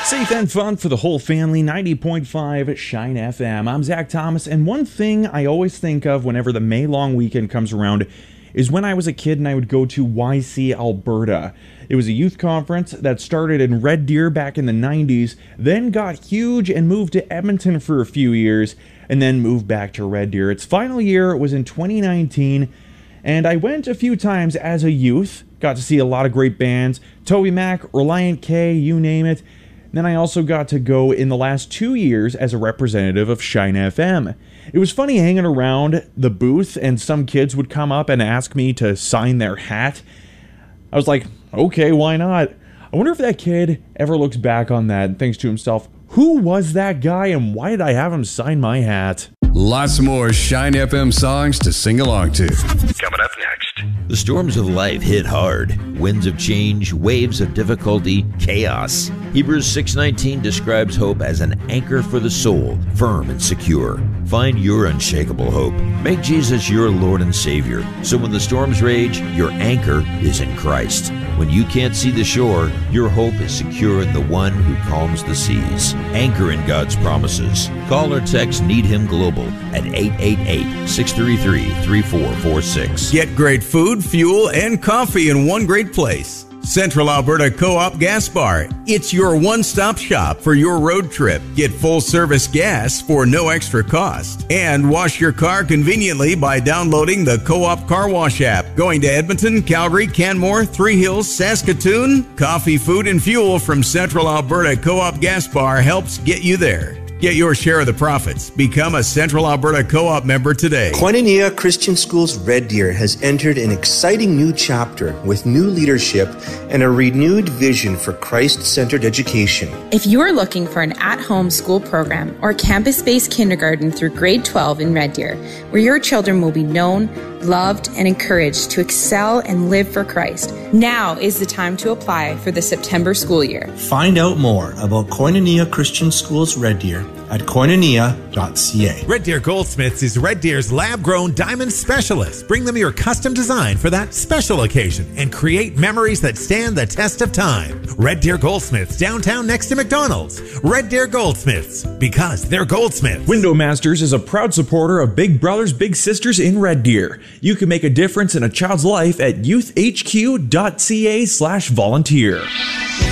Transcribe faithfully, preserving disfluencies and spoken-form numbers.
Safe and fun for the whole family, ninety point five Shine F M. I'm Zach Thomas, and one thing I always think of whenever the May long weekend comes around is when I was a kid and I would go to Y C Alberta. It was a youth conference that started in Red Deer back in the nineties, then got huge and moved to Edmonton for a few years, and then moved back to Red Deer. Its final year was in twenty nineteen, and I went a few times as a youth, got to see a lot of great bands, Toby Mac, Reliant K, you name it. Then I also got to go in the last two years as a representative of Shine F M. It was funny hanging around the booth and some kids would come up and ask me to sign their hat. I was like, okay, why not? I wonder if that kid ever looks back on that and thinks to himself, who was that guy and why did I have him sign my hat? Lots more Shine F M songs to sing along to. Coming up next. The storms of life hit hard. Winds of change, waves of difficulty, chaos. Hebrews six nineteen describes hope as an anchor for the soul, firm and secure. Find your unshakable hope. Make Jesus your Lord and Savior. So when the storms rage, your anchor is in Christ. When you can't see the shore, your hope is secure in the one who calms the seas. Anchor in God's promises. Call or text Need Him Global at eight eight eight, six three three, three four four six. Get great food, fuel, and coffee in one great place. Central Alberta Co-op Gas Bar. It's your one-stop shop for your road trip. Get full-service gas for no extra cost. And wash your car conveniently by downloading the Co-op Car Wash app. Going to Edmonton, Calgary, Canmore, Three Hills, Saskatoon? Coffee, food, and fuel from Central Alberta Co-op Gas Bar helps get you there. Get your share of the profits. Become a Central Alberta Co-op member today. Koinonia Christian Schools Red Deer has entered an exciting new chapter with new leadership and a renewed vision for Christ-centered education. If you are looking for an at-home school program or campus-based kindergarten through grade twelve in Red Deer, where your children will be known, loved, and encouraged to excel and live for Christ, now is the time to apply for the September school year. Find out more about Koinonia Christian Schools Red Deer at koinonia dot c a. Red Deer Goldsmiths is Red Deer's lab-grown diamond specialist. Bring them your custom design for that special occasion and create memories that stand the test of time. Red Deer Goldsmiths, downtown next to McDonald's. Red Deer Goldsmiths, because they're goldsmiths. Window Masters is a proud supporter of Big Brothers Big Sisters in Red Deer. You can make a difference in a child's life at youth h q dot c a slash volunteer.